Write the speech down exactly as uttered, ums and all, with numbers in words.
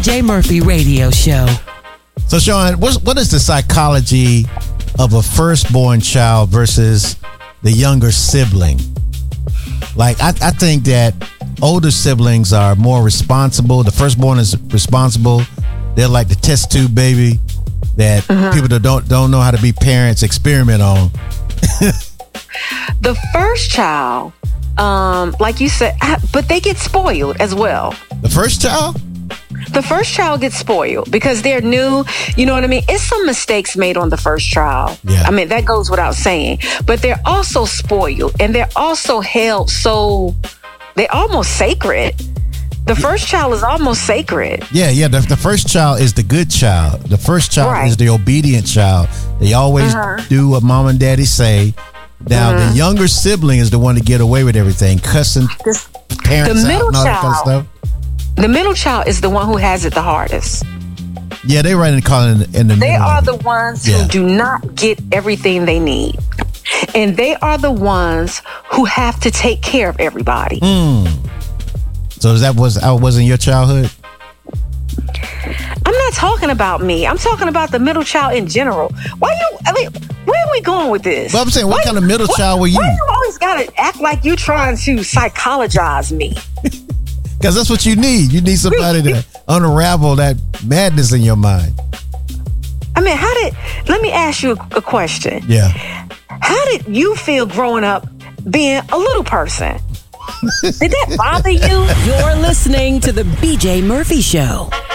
J Murphy Radio Show. So, Sean, what what is the psychology of a firstborn child versus the younger sibling? Like, I, I think that older siblings are more responsible. The firstborn is responsible. They're like the test tube baby that mm-hmm. people that don't don't know how to be parents experiment on. The first child, um, like you said, but they get spoiled as well. The first child? The first child gets spoiled because they're new. You know what I mean? It's some mistakes made on the first child. Yeah. I mean, that goes without saying. But they're also spoiled, and they're also held so, they're almost sacred. The first child is almost sacred. Yeah, yeah. The, the first child is the good child. The first child right. is the obedient child. They always uh-huh. do what mom and daddy say. Now, uh-huh. the younger sibling is the one to get away with everything, cussing this, parents the middle out and all child, that kind of stuff. The middle child is the one who has it the hardest. Yeah, they right in the calling in, in the They middle. are the ones yeah. who do not get everything they need. And they are the ones who have to take care of everybody. Mm. So is that was that wasn't your childhood? I'm not talking about me. I'm talking about the middle child in general. Why you, I mean, where are we going with this? Well, I'm saying, what why, kind of middle why, child were you? Why you always gotta act like you trying to psychologize me? Because that's what you need. You need somebody to unravel that madness in your mind. I mean, how did, let me ask you a, a question. Yeah. How did you feel growing up being a little person? Did that bother you? You're listening to the B J Murphy Show.